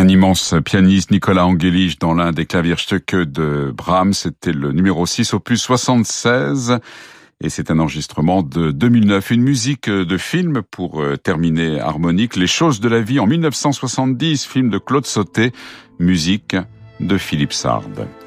Un immense pianiste, Nicolas Angelich, dans l'un des Klavierstücke de Brahms. C'était le numéro 6, opus 76. Et c'est un enregistrement de 2009. Une musique de film pour terminer harmonique. Les choses de la vie en 1970, film de Claude Sautet. Musique de Philippe Sard.